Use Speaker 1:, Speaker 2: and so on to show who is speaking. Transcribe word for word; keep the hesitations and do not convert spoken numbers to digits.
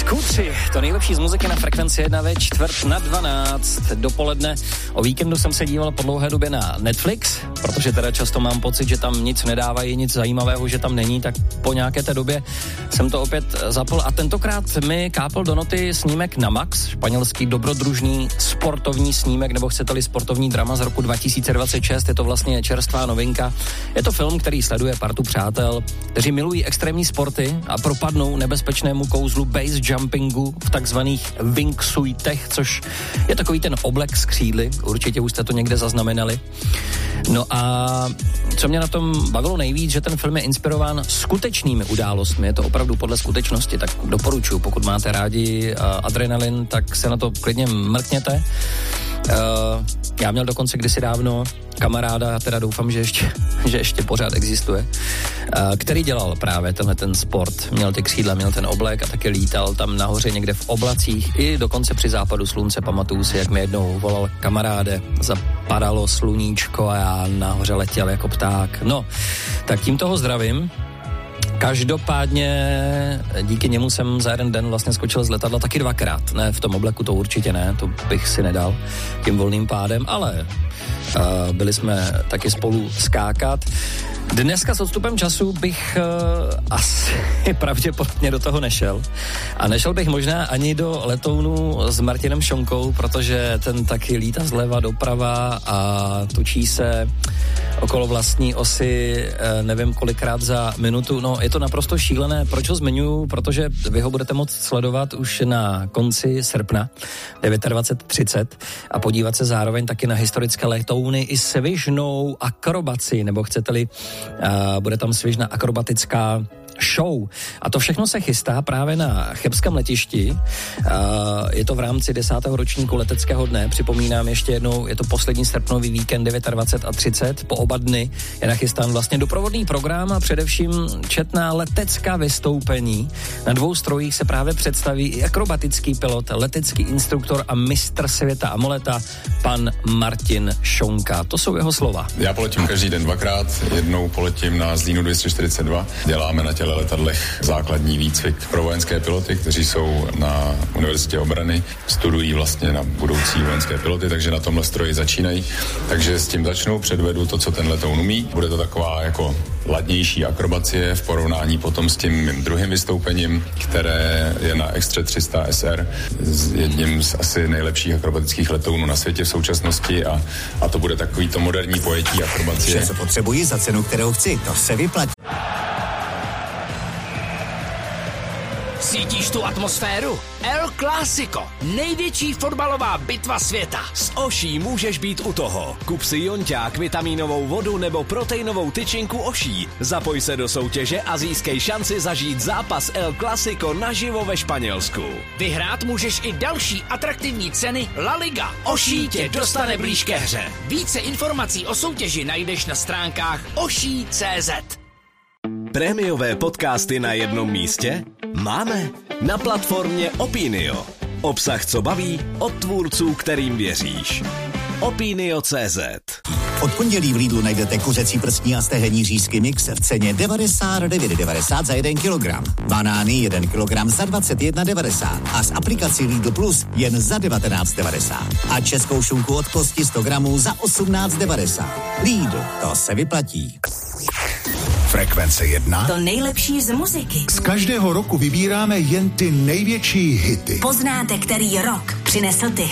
Speaker 1: Skutři, to nejlepší z muziky na Frekvenci jedna ve čtvrt na dvanáct dopoledne. O víkendu jsem se díval po dlouhé době na Netflix, protože teda často mám pocit, že tam nic nedávají, nic zajímavého, že tam není, tak po nějaké té době jsem to opět zapl a tentokrát mi kápl do noty snímek na Max, španělský dobrodružný sportovní snímek, nebo chcete-li sportovní drama z roku dva tisíce dvacet šest, je to vlastně čerstvá novinka. Je to film, který sleduje partu přátel, kteří milují extrémní sporty a propadnou nebezpečnému kouzlu base jumpingu v takzvaných wingsuitech, což je takový ten oblek s křídly, určitě už jste to někde zaznamenali. No a co mě na tom bavilo nejvíc, že ten film je inspirován skutečnými událostmi, je to opravdu podle skutečnosti, tak doporučuji, pokud máte rádi uh, adrenalin, tak se na to klidně mrkněte. Uh, já měl dokonce kdysi dávno kamaráda, teda doufám, že ještě, že ještě pořád existuje, uh, který dělal právě tenhle ten sport. Měl ty křídla, měl ten oblek a taky lítal tam nahoře někde v oblacích i dokonce při západu slunce. Pamatuju si, jak mi jednou volal kamaráde, zapadalo sluníčko a já nahoře letěl jako pták. No, tak tím toho zdravím. Každopádně díky němu jsem za jeden den vlastně skočil z letadla taky dvakrát. Ne, v tom obleku to určitě ne, to bych si nedal tím volným pádem, ale uh, byli jsme taky spolu skákat. Dneska s odstupem času bych uh, asi pravděpodobně do toho nešel. A nešel bych možná ani do letounu s Martinem Šonkou, protože ten taky lítá zleva doprava a točí se okolo vlastní osy, uh, nevím kolikrát za minutu. No, je to naprosto šílené. Proč ho zmiňuji? Protože vy ho budete moct sledovat už na konci srpna dvacet devět třicet a podívat se zároveň taky na historické letouny i svižnou akrobaci, nebo chcete-li, uh, bude tam svižná akrobatická show. A to všechno se chystá právě na chebském letišti. Uh, je to v rámci desátého ročníku leteckého dne. Připomínám ještě jednou, je to poslední srpnový víkend dvacet devět a třicet. Po oba dny je nachystán vlastně doprovodný program a především četná letecká vystoupení. Na dvou strojích se právě představí i akrobatický pilot, letecký instruktor a mistr světa Amoleta, pan Martin Šonka. To jsou jeho slova.
Speaker 2: Já poletím každý den dvakrát. Jednou poletím na Zlínu dvě stě čtyřicet dva. Děláme na těle letadlech základní výcvik pro vojenské piloty, kteří jsou na univerzitě obrany, studují vlastně na budoucí vojenské piloty, takže na tomhle stroji začínají. Takže s tím začnu, předvedu to, co ten letoun umí. Bude to taková jako ladnější akrobacie v porovnání potom s tím mým druhým vystoupením, které je na Extra tři sta S R, s jedním z asi nejlepších akrobatických letounů na světě v současnosti a, a to bude takový to moderní pojetí akrobacie.
Speaker 3: Vše, co potřebuji za cenu, kterou chci, to se vyplatí.
Speaker 4: Cítíš tu atmosféru? El Clásico, největší fotbalová bitva světa.
Speaker 5: S Oší můžeš být u toho. Kup si jonťák, vitamínovou vodu nebo proteinovou tyčinku Oší. Zapoj se do soutěže a získej šanci zažít zápas El Clásico naživo ve Španělsku.
Speaker 4: Vyhrát můžeš i další atraktivní ceny La Liga. Oší tě dostane blíž ke hře. Více informací o soutěži najdeš na stránkách oší tečka cé zet.
Speaker 5: Prémiové podcasty na jednom místě? Máme. Na platformě Opinio. Obsah, co baví, od tvůrců, kterým věříš. Opinio tečka cé zet.
Speaker 3: Od pondělí v Lidlu najdete kuřecí prstní a stehenní řízky mix v ceně devadesát devět devadesát za jeden kilogram. Banány jeden kilogram za dvacet jedna devadesát a s aplikací Lidl Plus jen za devatenáct devadesát. A českou šunku od kosti sto gramů za osmnáct devadesát. Lidl, to se vyplatí.
Speaker 6: Frekvence jedna.
Speaker 7: To nejlepší z muziky.
Speaker 6: Z každého roku vybíráme jen ty největší hity.
Speaker 7: Poznáte, který rok přinesl ty